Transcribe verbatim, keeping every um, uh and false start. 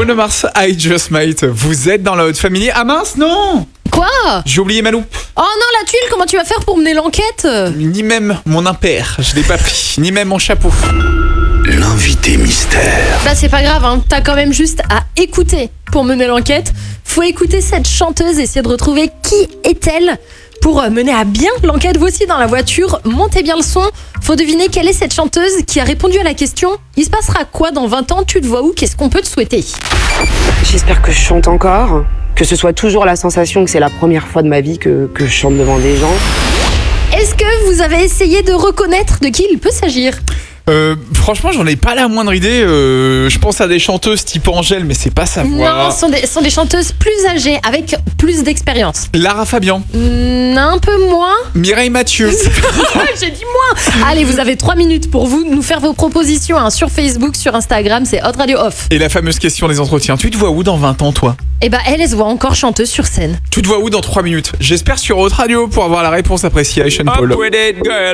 Bruno Mars, I Just Might. Vous êtes dans la Haute Family. Ah mince, non! Quoi? J'ai oublié ma loupe. Oh non, la tuile, comment tu vas faire pour mener l'enquête? Ni même mon impair, je l'ai pas pris. Ni même mon chapeau. L'invité mystère. Bah c'est pas grave, hein. T'as quand même juste à écouter pour mener l'enquête. Faut écouter cette chanteuse, essayer de retrouver qui est-elle pour mener à bien l'enquête. Vous aussi dans la voiture, montez bien le son. Faut deviner quelle est cette chanteuse qui a répondu à la question « Il se passera quoi dans vingt ans? Tu te vois où? Qu'est-ce qu'on peut te souhaiter ?» J'espère que je chante encore, que ce soit toujours la sensation que c'est la première fois de ma vie que, que je chante devant des gens. Est-ce que vous avez essayé de reconnaître de qui il peut s'agir? Euh, franchement, j'en ai pas la moindre idée. Euh, je pense à des chanteuses type Angèle, mais c'est pas sa voix. Non, ce sont des, ce sont des chanteuses plus âgées, avec plus d'expérience. Lara Fabian. Hmm, un peu moins. Mireille Mathieu. J'ai dit moins. Allez, vous avez trois minutes pour vous nous faire vos propositions hein, sur Facebook, sur Instagram, c'est Hot Radio Off. Et la fameuse question des entretiens. Tu te vois où dans vingt ans, toi? Et bah, elle, elle se voit encore chanteuse sur scène. Tu te vois où dans trois minutes? J'espère sur Hot Radio pour avoir la réponse après Sia et Sean Paul.